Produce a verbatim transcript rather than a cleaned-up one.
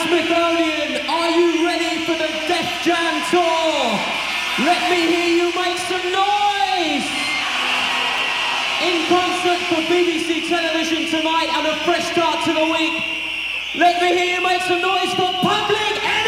Smithsonian, are you ready for the Def Jam Tour? Let me hear you make some noise! In concert for B B C Television tonight and a fresh start to the week, let me hear you make some noise for Public Enemy!